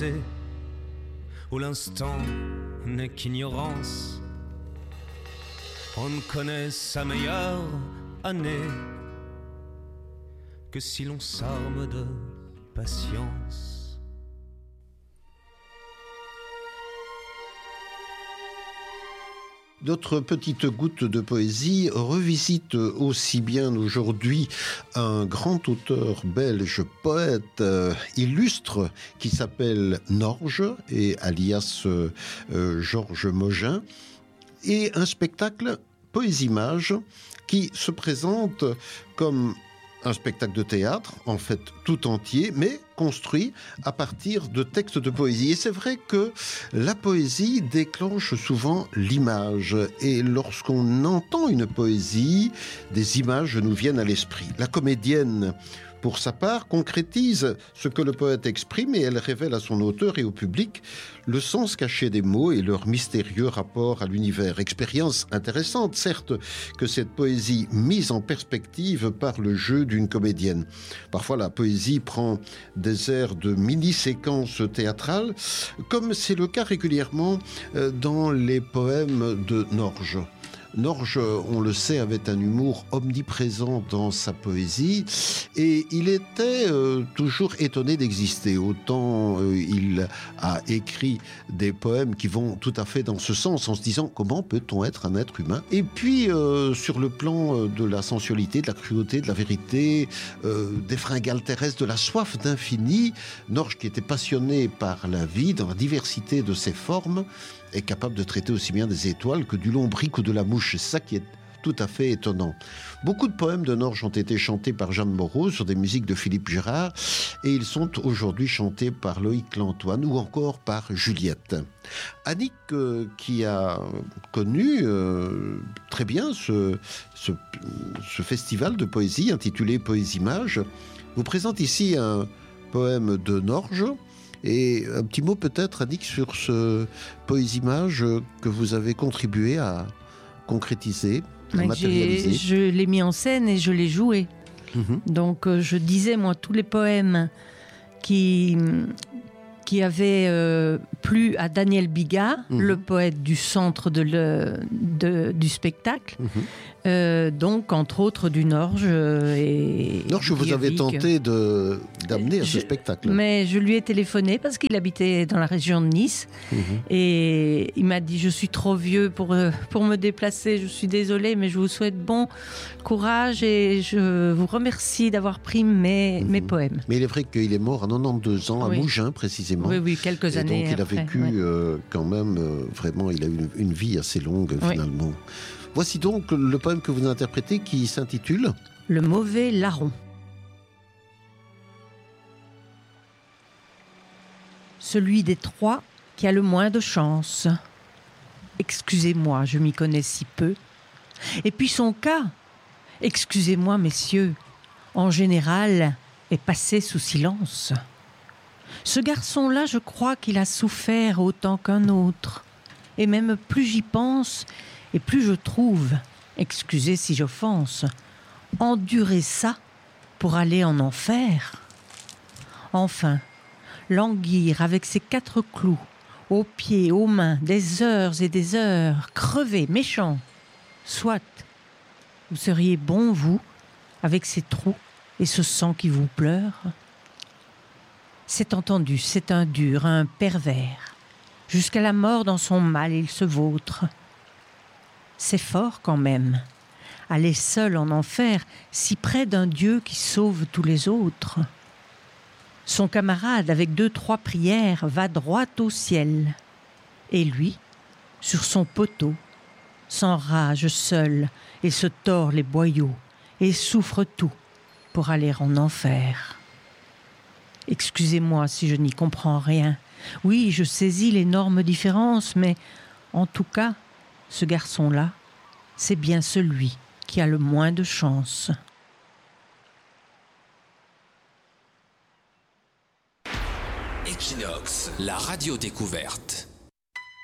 où l'instant n'est qu'ignorance. On ne connaît sa meilleure année que si l'on s'arme de patience. D'autres petites gouttes de poésie revisitent aussi bien aujourd'hui un grand auteur belge, poète, illustre, qui s'appelle Norge, et alias Georges Mogin, et un spectacle Poésie-Images qui se présente comme un spectacle de théâtre, en fait tout entier, mais construit à partir de textes de poésie. Et c'est vrai que la poésie déclenche souvent l'image. Et lorsqu'on entend une poésie, des images nous viennent à l'esprit. La comédienne, pour sa part, concrétise ce que le poète exprime et elle révèle à son auteur et au public le sens caché des mots et leur mystérieux rapport à l'univers. Expérience intéressante, certes, que cette poésie mise en perspective par le jeu d'une comédienne. Parfois, la poésie prend des airs de mini-séquences théâtrales, comme c'est le cas régulièrement dans les poèmes de Norge. Norge, on le sait, avait un humour omniprésent dans sa poésie et il était toujours étonné d'exister. Autant il a écrit des poèmes qui vont tout à fait dans ce sens, en se disant comment peut-on être un être humain. Et puis sur le plan de la sensualité, de la cruauté, de la vérité, des fringales terrestres, de la soif d'infini, Norge, qui était passionné par la vie dans la diversité de ses formes, est capable de traiter aussi bien des étoiles que du lombric ou de la mouche. C'est ça qui est tout à fait étonnant. Beaucoup de poèmes de Norge ont été chantés par Jeanne Moreau sur des musiques de Philippe Girard et ils sont aujourd'hui chantés par Loïc Lantoine ou encore par Juliette. Annick, qui a connu très bien ce festival de poésie intitulé Poésie-Images, vous présente ici un poème de Norge. Et un petit mot peut-être, Annick, sur ce Poésie-Images que vous avez contribué à concrétiser, à matérialiser. Je l'ai mis en scène et je l'ai joué. Donc je disais, moi, tous les poèmes qui avaient plu à Daniel Bigat, le poète du centre du spectacle, donc entre autres du Norge. Norge, vous avez tenté d'amener à ce spectacle. Mais je lui ai téléphoné parce qu'il habitait dans la région de Nice et il m'a dit: je suis trop vieux pour me déplacer, je suis désolée, mais je vous souhaite bon courage et je vous remercie d'avoir pris mes poèmes. Mais il est vrai qu'il est mort à 92 ans, à Mougins précisément. Oui, quelques années donc il après, a vécu quand même, vraiment, il a eu une vie assez longue finalement. Voici donc le poème que vous interprétez qui s'intitule « Le mauvais larron ». Celui des trois qui a le moins de chance. Excusez-moi, je m'y connais si peu. Et puis son cas, excusez-moi messieurs, en général est passé sous silence. Ce garçon-là, je crois qu'il a souffert autant qu'un autre. Et même plus j'y pense, et plus je trouve, excusez si j'offense, endurer ça pour aller en enfer. Enfin, languir avec ses 4 clous, aux pieds, aux mains, des heures et des heures, crevé, méchant. Soit, vous seriez bon, vous, avec ces trous et ce sang qui vous pleure. C'est entendu, c'est un dur, un pervers. Jusqu'à la mort dans son mal, il se vautre. C'est fort quand même, aller seul en enfer, si près d'un Dieu qui sauve tous les autres. Son camarade, avec 2-3 prières, va droit au ciel. Et lui, sur son poteau, s'enrage seul et se tord les boyaux et souffre tout pour aller en enfer. Excusez-moi si je n'y comprends rien. Oui, je saisis l'énorme différence, mais en tout cas, ce garçon-là, c'est bien celui qui a le moins de chance. Equinox, la radio découverte.